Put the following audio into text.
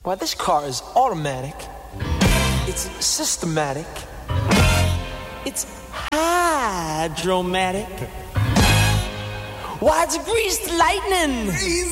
Why, this car is automatic. It's systematic. It's hydromatic. Why, it's greased lightning.